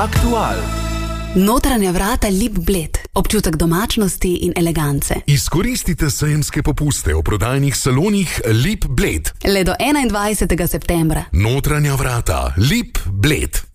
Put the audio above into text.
Aktual. Notranja vrata Lip Bled. Občutek domačnosti in elegance. Izkoristite sejemske popuste v prodajnih salonih Lip Bled. Le do 21. septembra. Notranja vrata Lip Bled.